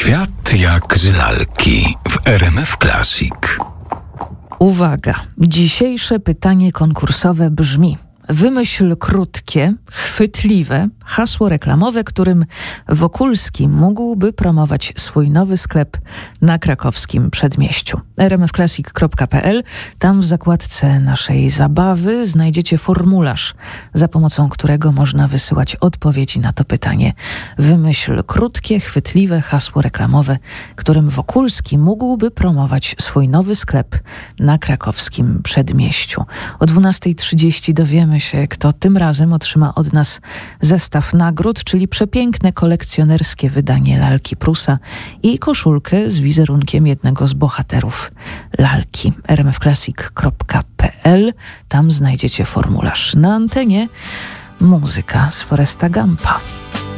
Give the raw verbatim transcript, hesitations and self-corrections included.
Świat jak z lalki w R M F Classic. Uwaga, dzisiejsze pytanie konkursowe brzmi: wymyśl krótkie, chwytliwe hasło reklamowe, którym Wokulski mógłby promować swój nowy sklep na krakowskim przedmieściu. r m f classic kropka p l. Tam w zakładce naszej zabawy znajdziecie formularz, za pomocą którego można wysyłać odpowiedzi na to pytanie. Wymyśl krótkie, chwytliwe hasło reklamowe, którym Wokulski mógłby promować swój nowy sklep na krakowskim przedmieściu. O dwunasta trzydzieści dowiemy się, kto tym razem otrzyma od nas zestaw nagród, czyli przepiękne kolekcjonerskie wydanie lalki Prusa i koszulkę z wizerunkiem jednego z bohaterów lalki. r m f classic kropka p l. Tam znajdziecie formularz. Na antenie muzyka z Foresta Gampa.